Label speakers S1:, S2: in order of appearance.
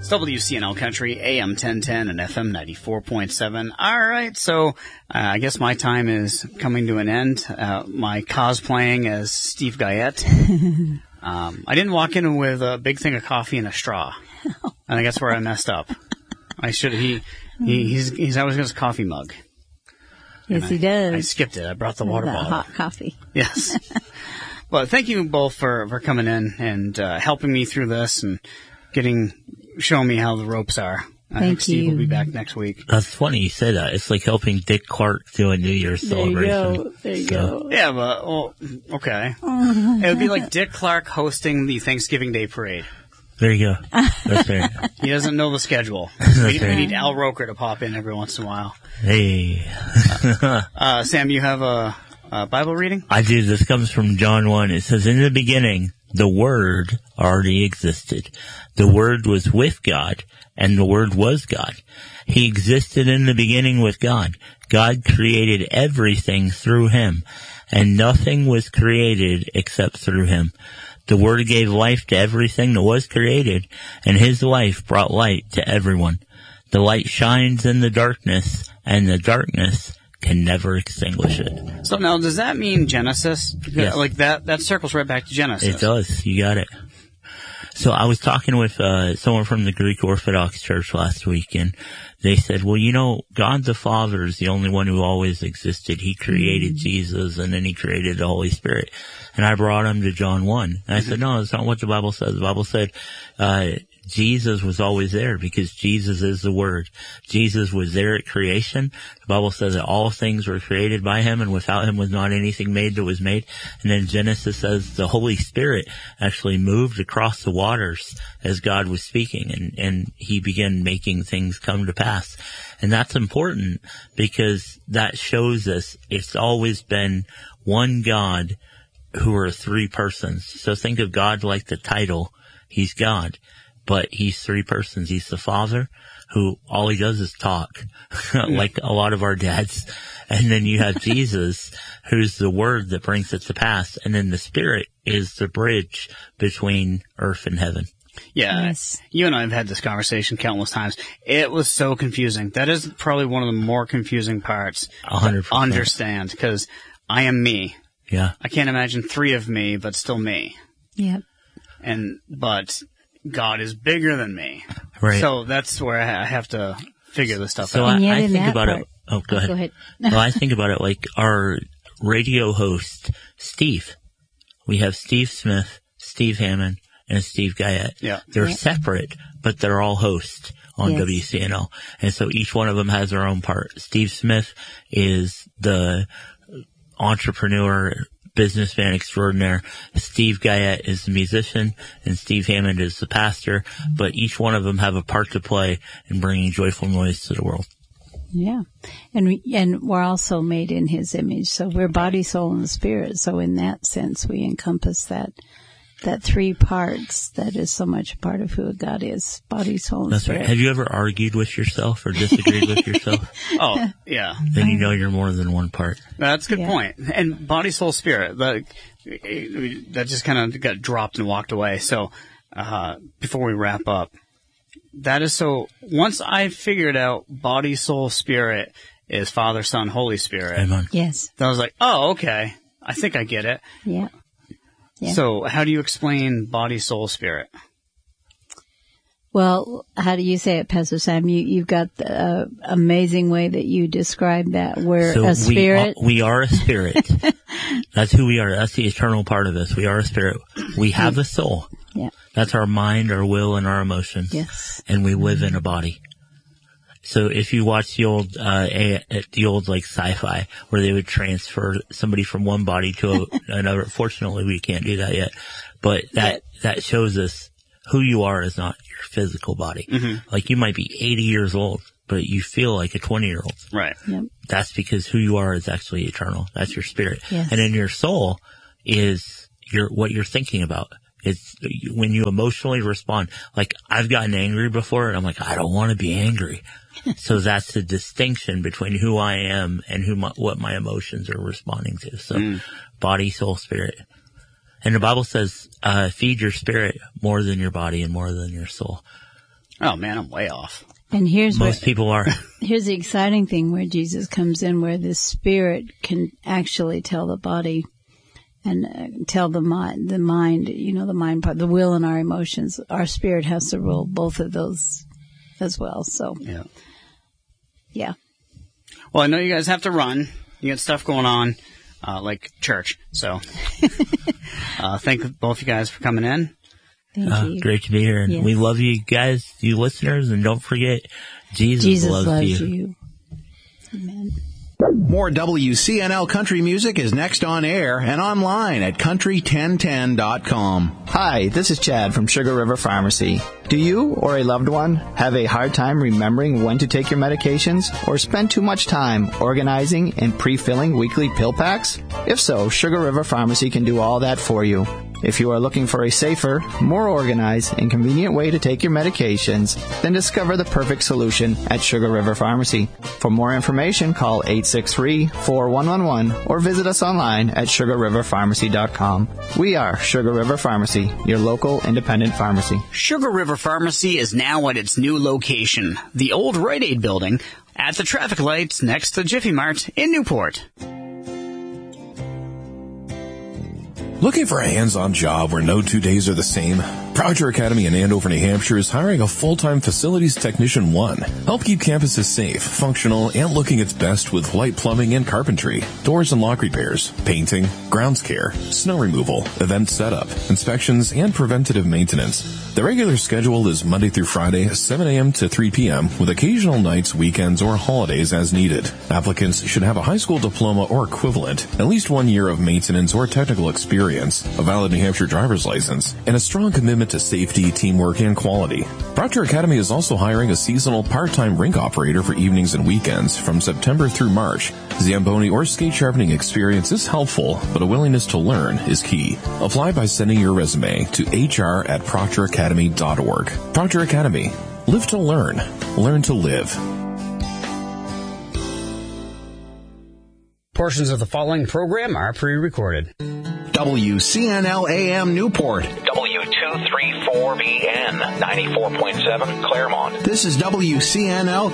S1: It's WCNL Country, AM 1010 and FM 94.7. All right, so I guess my time is coming to an end. My cosplaying as Steve Guyette. I didn't walk in with a big thing of coffee and a straw. I think that's where I messed up. I should. He's always got his coffee mug.
S2: Yes, he does.
S1: I skipped it. I brought the water bottle.
S2: Hot coffee.
S1: Yes. Well, thank you both for coming in and helping me through this and showing me how the ropes are. I think Steve will be back next week.
S3: That's funny you say that. It's like helping Dick Clark do a New Year's celebration.
S2: There you go.
S1: Yeah, but, well, okay. It would be like Dick Clark hosting the Thanksgiving Day Parade.
S3: There you go. That's right.
S1: He doesn't know the schedule. We need Al Roker to pop in every once in a while.
S3: Hey.
S1: Sam, you have a Bible reading?
S3: I do. This comes from John 1. It says, in the beginning, the Word already existed. The Word was with God, and the Word was God. He existed in the beginning with God. God created everything through Him, and nothing was created except through Him. The Word gave life to everything that was created, and His life brought light to everyone. The light shines in the darkness, and the darkness can never extinguish it.
S1: So now, does that mean Genesis?
S3: Yes.
S1: Like that circles right back to Genesis.
S3: It does. You got it. So I was talking with someone from the Greek Orthodox Church last week, and they said, well, God the Father is the only one who always existed. He created Jesus, and then He created the Holy Spirit. And I brought him to John 1. And I said, no, that's not what the Bible says. The Bible said Jesus was always there because Jesus is the Word. Jesus was there at creation. The Bible says that all things were created by Him, and without Him was not anything made that was made. And then Genesis says the Holy Spirit actually moved across the waters as God was speaking, and He began making things come to pass. And that's important because that shows us it's always been one God who are three persons. So think of God like the title. He's God. But He's three persons. He's the Father, who all He does is talk, like a lot of our dads. And then you have Jesus, who's the Word that brings it to pass. And then the Spirit is the bridge between earth and heaven.
S1: Yeah.
S2: Yes.
S1: You and I have had this conversation countless times. It was so confusing. That is probably one of the more confusing parts
S3: 100%.
S1: to understand, because I am me.
S3: Yeah.
S1: I can't imagine three of me, but still me.
S2: Yep.
S1: But God is bigger than me.
S3: Right.
S1: So that's where I have to figure this stuff
S3: So
S1: out.
S3: I think about it. Oh, go ahead.
S2: Go ahead.
S3: Well, I think about it like our radio host, Steve. We have Steve Smith, Steve Hammond, and Steve Guyette.
S1: Yeah.
S3: They're separate, but they're all hosts on
S2: Yes.
S3: WCNL. And so each one of them has their own part. Steve Smith is the entrepreneur, businessman extraordinaire. Steve Guyette is the musician, and Steve Hammond is the pastor. But each one of them have a part to play in bringing joyful noise to the world.
S2: Yeah. And we're also made in His image. So we're body, soul, and spirit. So in that sense, we encompass that three parts that is so much a part of who God is, body, soul, and
S3: That's
S2: spirit.
S3: right. Have you ever argued with yourself or disagreed with yourself?
S1: Oh, yeah.
S3: Then you know you're more than one part.
S1: That's a good point. And body, soul, spirit, that just kind of got dropped and walked away. So, before we wrap up, that is so, once I figured out body, soul, spirit is Father, Son, Holy Spirit.
S3: Amen.
S2: Yes.
S1: Then I was like, oh, okay. I think I get it.
S2: Yeah. Yeah.
S1: So how do you explain body, soul, spirit?
S2: Well, how do you say it, Pastor Sam? You've got the amazing way that you describe that. We're a spirit.
S3: We are a spirit. That's who we are. That's the eternal part of us. We are a spirit. We have a soul.
S2: Yeah.
S3: That's our mind, our will, and our emotions.
S2: Yes.
S3: And we live in a body. So if you watch the old like sci-fi where they would transfer somebody from one body to another, fortunately we can't do that yet, but that shows us who you are is not your physical body. Mm-hmm. Like you might be 80 years old, but you feel like a 20-year-old.
S1: Right.
S2: Yep.
S3: That's because who you are is actually eternal. That's your spirit.
S2: Yes.
S3: And then your soul is what you're thinking about. It's when you emotionally respond. Like I've gotten angry before and I'm like, I don't want to be angry. So that's the distinction between who I am and what my emotions are responding to. So body, soul, spirit. And the Bible says, feed your spirit more than your body and more than your soul.
S1: Oh man, I'm way off.
S2: And
S3: Most people are.
S2: Here's the exciting thing where Jesus comes in, where the spirit can actually tell the body and tell the mind, the mind part, the will and our emotions. Our spirit has to rule both of those as well. So, yeah.
S1: Well, I know you guys have to run. You got stuff going on, like church. So, thank both you guys for coming in.
S2: Thank you.
S3: Great to be here. And we love you guys, you listeners, and don't forget, Jesus loves you.
S2: Amen.
S4: More WCNL country music is next on air and online at country1010.com.
S5: Hi, this is Chad from Sugar River Pharmacy. Do you or a loved one have a hard time remembering when to take your medications or spend too much time organizing and pre-filling weekly pill packs? If so, Sugar River Pharmacy can do all that for you. If you are looking for a safer, more organized, and convenient way to take your medications, then discover the perfect solution at Sugar River Pharmacy. For more information, call 863-4111 or visit us online at sugarriverpharmacy.com. We are Sugar River Pharmacy, your local independent pharmacy.
S1: Sugar River Pharmacy is now at its new location, the old Rite Aid building, at the traffic lights next to Jiffy Mart in Newport.
S6: Looking for a hands-on job where no 2 days are the same? Proctor Academy in Andover, New Hampshire is hiring a full-time facilities technician 1. Help keep campuses safe, functional, and looking its best with light plumbing and carpentry, doors and lock repairs, painting, grounds care, snow removal, event setup, inspections, and preventative maintenance. The regular schedule is Monday through Friday, 7 a.m. to 3 p.m., with occasional nights, weekends, or holidays as needed. Applicants should have a high school diploma or equivalent, at least 1 year of maintenance or technical experience, a valid New Hampshire driver's license, and a strong commitment to safety, teamwork, and quality. Proctor Academy is also hiring a seasonal part-time rink operator for evenings and weekends from September through March. Zamboni or skate sharpening experience is helpful, but a willingness to learn is key. Apply by sending your resume to hr@proctoracademy.org. Proctor Academy. Live to learn. Learn to live.
S1: Portions of the following program are pre-recorded.
S4: WCNL AM Newport.
S7: W234BN 94.7 Claremont.
S4: This is WCNL